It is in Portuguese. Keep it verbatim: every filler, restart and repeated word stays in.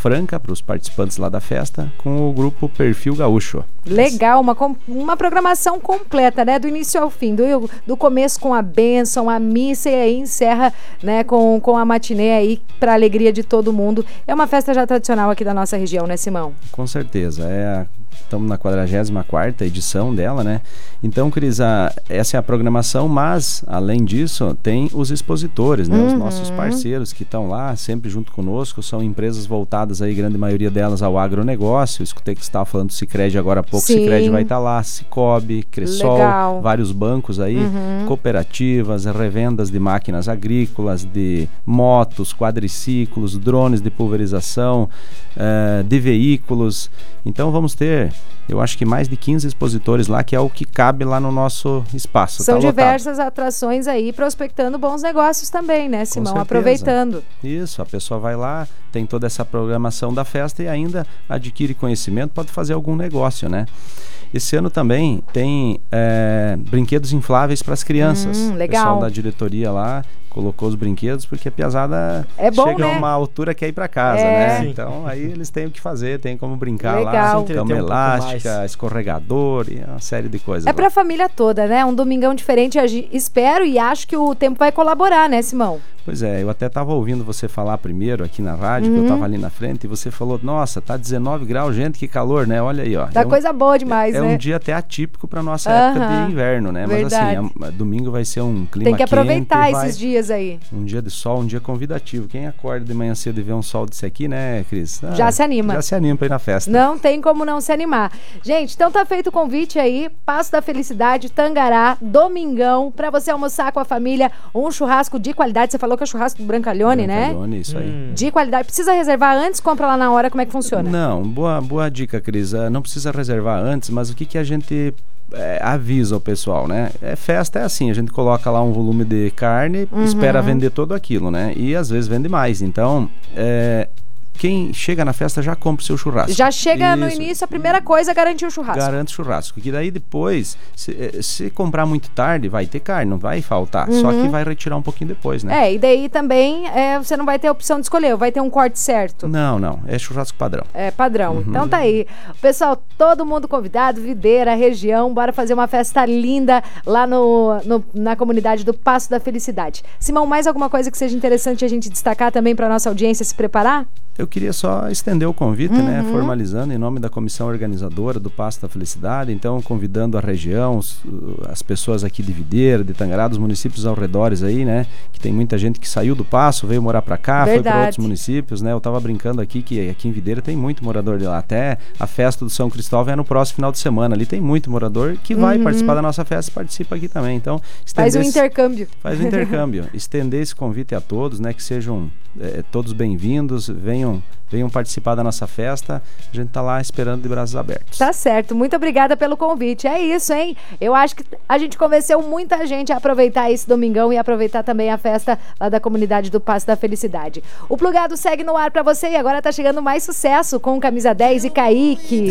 franca para os participantes lá da festa com o grupo Perfil Gaúcho. Legal, uma, uma programação completa, né? Do início ao fim, do, do começo com a bênção, a missa e aí encerra, né, com, com a matinê aí para alegria de todo mundo. É uma festa já tradicional aqui da nossa região, né, Simão? Com certeza, é a... Estamos na quadragésima quarta edição dela, né? Então, Cris, a, essa é a programação, mas, além disso, tem os expositores, né? Uhum. Os nossos parceiros que estão lá, sempre junto conosco, são empresas voltadas aí, grande maioria delas, ao agronegócio. Eu escutei que você estava falando do Sicredi agora há pouco. Sim. Sicredi vai estar lá, Cicobi, Cressol, Legal. Vários bancos aí, uhum. cooperativas, revendas de máquinas agrícolas, de motos, quadriciclos, drones de pulverização, uh, de veículos. Então, vamos ter... Eu acho que mais de quinze expositores lá, que é o que cabe lá no nosso espaço. São tá diversas atrações aí, prospectando bons negócios também, né, Simão? Aproveitando. Isso, a pessoa vai lá, tem toda essa programação da festa e ainda adquire conhecimento, pode fazer algum negócio, né? Esse ano também tem é, brinquedos infláveis para as crianças. Hum, legal. O pessoal da diretoria lá colocou os brinquedos porque a piazada é bom, chega né? a uma altura que é ir para casa, é. né? Sim. Então aí eles têm o que fazer, tem como brincar Legal. lá, cama elástica, um escorregador e uma série de coisas. É para a família toda, né? Um domingão diferente, espero e acho que o tempo vai colaborar, né, Simão? Pois é, eu até estava ouvindo você falar primeiro aqui na rádio, uhum. que eu estava ali na frente, e você falou, nossa, tá dezenove graus, gente, que calor, né? Olha aí, ó. Tá é um, coisa boa demais, é, né? É um dia até atípico para nossa uhum. época de inverno, né? Verdade. Mas assim, é, domingo vai ser um clima Tem que aproveitar quente, esses vai, dias aí. Um dia de sol, um dia convidativo. Quem acorda de manhã cedo e vê um sol desse aqui, né, Cris? Ah, já se anima. Já se anima para ir na festa. Não tem como não se animar. Gente, então tá feito o convite aí, Passo da Felicidade, Tangará, domingão, para você almoçar com a família, um churrasco de qualidade. Você falou que é churrasco do Brancalhone, né? Brancalhone, isso aí. Hum. De qualidade. Precisa reservar antes, compra lá na hora, como é que funciona? Não, boa, boa dica, Cris. Não precisa reservar antes, mas o que, que a gente é, avisa o pessoal, né? É festa, é assim, a gente coloca lá um volume de carne, uhum. espera vender tudo aquilo, né? E às vezes vende mais. Então, é... quem chega na festa já compra o seu churrasco. Já chega Isso. no início, a primeira coisa é garantir o churrasco. Garante o churrasco. Que daí depois, se, se comprar muito tarde, vai ter carne, não vai faltar. Uhum. Só que vai retirar um pouquinho depois, né? É, e daí também é, você não vai ter a opção de escolher, vai ter um corte certo. Não, não. É churrasco padrão. É padrão. Uhum. Então tá aí. Pessoal, todo mundo convidado, Videira, região, bora fazer uma festa linda lá no, no, na comunidade do Passo da Felicidade. Simão, mais alguma coisa que seja interessante a gente destacar também para nossa audiência se preparar? Eu queria só estender o convite, uhum. né, formalizando em nome da comissão organizadora do Passo da Felicidade, então convidando a região, os, as pessoas aqui de Videira, de Tangará, dos municípios ao redores aí, né, que tem muita gente que saiu do Passo, veio morar pra cá, Verdade. foi para outros municípios, né, eu tava brincando aqui que aqui em Videira tem muito morador de lá, até a festa do São Cristóvão é no próximo final de semana, ali tem muito morador que vai uhum. participar da nossa festa e participa aqui também, então... Faz um esse, intercâmbio. Faz um intercâmbio, estender esse convite a todos, né, que sejam é, todos bem-vindos, venham venham participar da nossa festa, a gente tá lá esperando de braços abertos. Tá certo, muito obrigada pelo convite, é isso, hein? Eu acho que a gente convenceu muita gente a aproveitar esse domingão e aproveitar também a festa lá da comunidade do Passo da Felicidade. O Plugado segue no ar pra você e agora tá chegando mais sucesso com Camisa dez e Kaique.